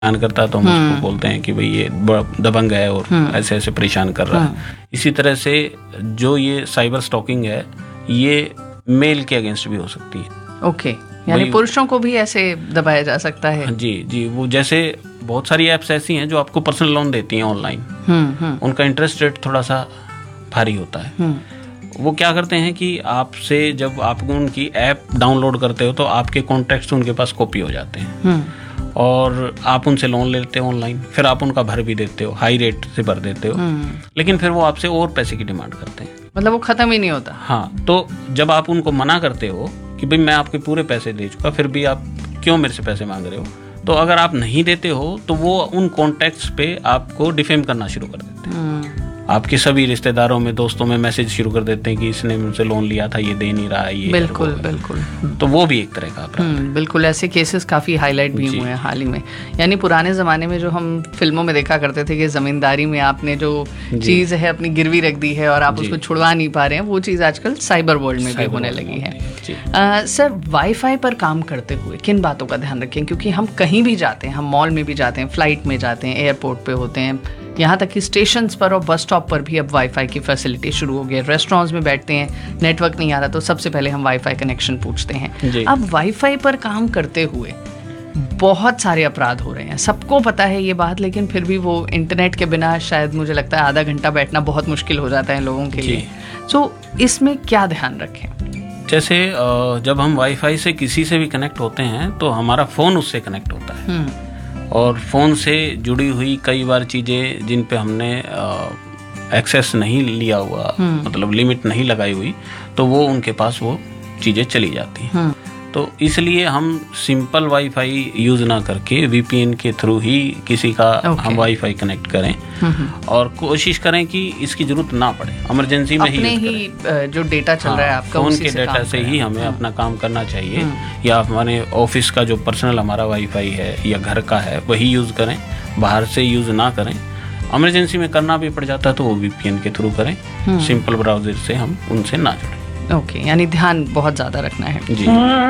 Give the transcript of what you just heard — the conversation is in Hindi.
परेशान करता है तो हम उसको बोलते हैं कि भाई ये दबंग है और ऐसे ऐसे परेशान कर रहा है। इसी तरह से जो ये साइबर स्टॉकिंग है ये मेल के अगेंस्ट भी हो सकती है। ओके, यानी पुरुषों को भी ऐसे दबाया जा सकता है। जी जी, वो जैसे बहुत सारी ऐप्स ऐसी हैं जो आपको पर्सनल लोन देती हैं ऑनलाइन, उनका इंटरेस्ट रेट थोड़ा सा भारी होता है। वो क्या करते हैं कि आपसे जब आप उनकी ऐप डाउनलोड करते हो तो आपके कॉन्टैक्ट्स उनके पास कॉपी हो जाते हैं और आप उनसे लोन लेते हो ऑनलाइन, फिर आप उनका भर भी देते हो, हाई रेट से भर देते हो, लेकिन फिर वो आपसे और पैसे की डिमांड करते हैं। मतलब वो खत्म ही नहीं होता। हाँ, तो जब आप उनको मना करते हो कि भाई मैं आपके पूरे पैसे दे चुका, फिर भी आप क्यों मेरे से पैसे मांग रहे हो, तो अगर आप नहीं देते हो तो वो उन कॉन्टैक्ट्स पे आपको डिफेम करना शुरू कर देते हैं। आपके सभी रिश्तेदारों में, दोस्तों में मैसेज शुरू कर देते हैं कि इसने मुझसे लोन लिया था, ये दे नहीं रहा है, ये बिल्कुल बिल्कुल। तो वो भी एक तरह का अपराध है। बिल्कुल, ऐसे केसेस काफ़ी हाईलाइट भी हुए हैं हाल ही में। यानी पुराने ज़माने में जो हम फिल्मों में देखा करते थे कि ज़मींदारी में आपने जो चीज़ है अपनी गिरवी रख दी है और आप उसको छुड़वा नहीं पा रहे हैं, वो चीज़ आजकल साइबर वर्ल्ड में भी होने लगी है। सर, वाईफाई पर काम करते हुए किन बातों का ध्यान रखें? क्योंकि हम कहीं भी जाते हैं, हम मॉल में भी जाते हैं, फ्लाइट में जाते हैं, एयरपोर्ट पे होते हैं, यहाँ तक कि स्टेशंस पर और बस स्टॉप पर भी अब वाईफाई की फैसिलिटी शुरू हो गई है। रेस्टोरेंट्स में बैठते हैं, नेटवर्क नहीं आ रहा तो सबसे पहले हम वाईफाई कनेक्शन पूछते हैं। अब वाईफाई पर काम करते हुए बहुत सारे अपराध हो रहे हैं, सबको पता है ये बात, लेकिन फिर भी वो इंटरनेट के बिना शायद मुझे लगता है आधा घंटा बैठना बहुत मुश्किल हो जाता है लोगों के लिए। तो इसमें क्या ध्यान रखें? जैसे जब हम वाईफाई से किसी से भी कनेक्ट होते हैं तो हमारा फ़ोन उससे कनेक्ट होता है और फ़ोन से जुड़ी हुई कई बार चीज़ें जिन पे हमने एक्सेस नहीं लिया हुआ, मतलब लिमिट नहीं लगाई हुई, तो वो उनके पास वो चीज़ें चली जाती हैं। तो इसलिए हम सिंपल वाईफाई यूज़ ना करके वीपीएन के थ्रू ही किसी का हम वाईफाई कनेक्ट करें और कोशिश करें कि इसकी जरूरत ना पड़े, इमरजेंसी में ही जो डेटा चल रहा है आपका फोन के डेटा से ही हमें अपना काम करना चाहिए, या हमारे ऑफिस का जो पर्सनल हमारा वाईफाई है या घर का है वही यूज़ करें, बाहर से यूज़ ना करें। इमरजेंसी में करना भी पड़ जाता है तो वो वीपीएन के थ्रू करें, सिंपल ब्राउज़र से हम उनसे ना जुड़ें। ओके, यानी ध्यान बहुत ज़्यादा रखना है। जी।